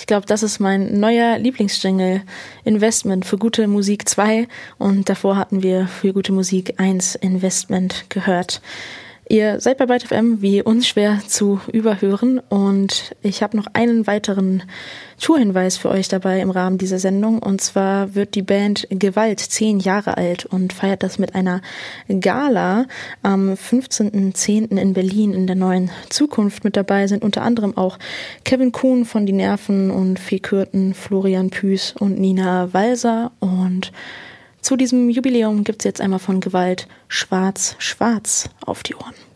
Ich glaube, das ist mein neuer Lieblingsjingle. Investment für gute Musik 2 und davor hatten wir für gute Musik 1 Investment gehört. Ihr seid bei Byte FM, wie unschwer zu überhören, und ich habe noch einen weiteren Tourhinweis für euch dabei im Rahmen dieser Sendung, und zwar wird die Band Gewalt 10 Jahre alt und feiert das mit einer Gala am 15.10. in Berlin in der Neuen Zukunft. Mit dabei sind unter anderem auch Kevin Kuhn von Die Nerven und Fee Kürten, Florian Püß und Nina Walser, und zu diesem Jubiläum gibt's jetzt einmal von Gewalt Schwarz, Schwarz auf die Ohren.